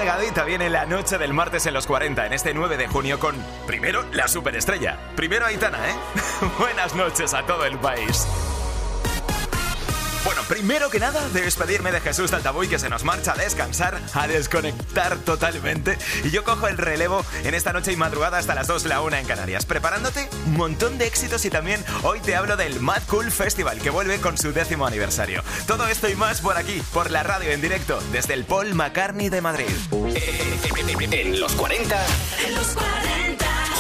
cargadita viene la noche del martes en los 40, en este 9 de junio con, primero, la superestrella. Primero Aitana, ¿eh? Buenas noches a todo el país. Bueno, primero que nada, despedirme de Jesús Taltabuy, que se nos marcha a descansar, a desconectar totalmente. Y yo cojo el relevo en esta noche y madrugada hasta las 2, la 1 en Canarias. Preparándote un montón de éxitos y también hoy te hablo del Mad Cool Festival, que vuelve con su 10º aniversario. Todo esto y más por aquí, por la radio en directo, desde el Paul McCartney de Madrid. En los 40. En los 40.